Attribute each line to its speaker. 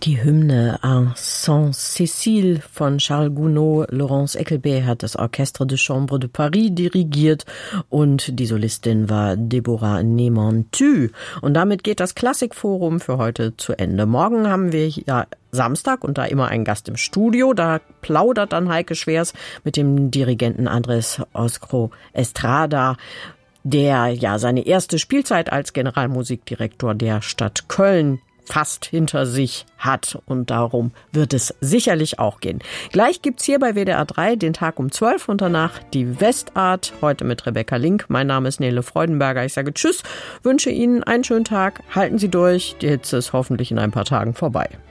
Speaker 1: Die Hymne à Saint-Cécile von Charles Gounod. Laurence Eckelberg hat das Orchestre de Chambre de Paris dirigiert und die Solistin war Deborah Nemantu. Und damit geht das Klassikforum für heute zu Ende. Morgen haben wir ja Samstag und da immer einen Gast im Studio. Da plaudert dann Heike Schwers mit dem Dirigenten Andrés Osco Estrada, der ja seine erste Spielzeit als Generalmusikdirektor der Stadt Köln fast hinter sich hat. Und darum wird es sicherlich auch gehen. Gleich gibt's hier bei WDR 3 den Tag um 12 und danach die Westart. Heute mit Rebecca Link. Mein Name ist Nele Freudenberger. Ich sage Tschüss, wünsche Ihnen einen schönen Tag. Halten Sie durch. Die Hitze ist hoffentlich in ein paar Tagen vorbei.